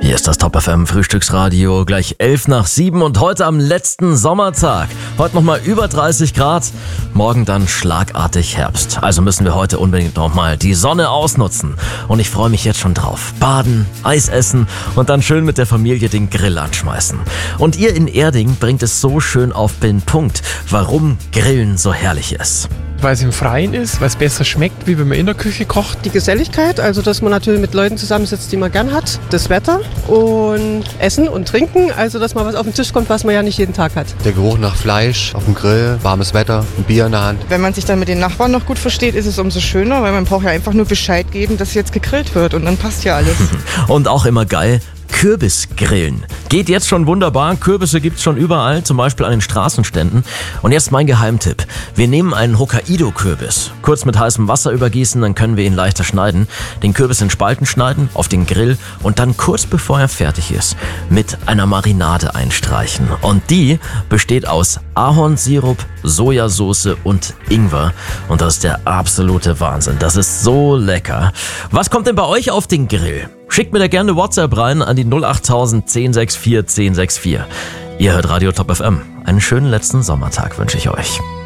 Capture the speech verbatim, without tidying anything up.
Hier ist das Top F M Frühstücksradio, gleich elf nach sieben und heute am letzten Sommertag. Heute nochmal über dreißig Grad, morgen dann schlagartig Herbst. Also müssen wir heute unbedingt nochmal die Sonne ausnutzen. Und ich freue mich jetzt schon drauf. Baden, Eis essen und dann schön mit der Familie den Grill anschmeißen. Und ihr in Erding bringt es so schön auf den Punkt, warum Grillen so herrlich ist. Weil es im Freien ist, weil es besser schmeckt, wie wenn man in der Küche kocht. Die Geselligkeit, also dass man natürlich mit Leuten zusammensitzt, die man gern hat. Das Wetter und Essen und Trinken, also dass mal was auf den Tisch kommt, was man ja nicht jeden Tag hat. Der Geruch nach Fleisch auf dem Grill, warmes Wetter, ein Bier in der Hand. Wenn man sich dann mit den Nachbarn noch gut versteht, ist es umso schöner, weil man braucht ja einfach nur Bescheid geben, dass jetzt gegrillt wird und dann passt ja alles. Und auch immer geil, Kürbisgrillen. Geht jetzt schon wunderbar. Kürbisse gibt's schon überall, zum Beispiel an den Straßenständen. Und jetzt mein Geheimtipp. Wir nehmen einen Hokkaido-Kürbis. Kurz mit heißem Wasser übergießen, dann können wir ihn leichter schneiden. Den Kürbis in Spalten schneiden, auf den Grill und dann kurz bevor er fertig ist, mit einer Marinade einstreichen. Und die besteht aus Ahornsirup, Sojasauce und Ingwer. Und das ist der absolute Wahnsinn. Das ist so lecker. Was kommt denn bei euch auf den Grill? Schickt mir da gerne WhatsApp rein an die null achttausend zehn sechs vier zehn sechs vier. Ihr hört Radio Top F M. Einen schönen letzten Sommertag wünsche ich euch.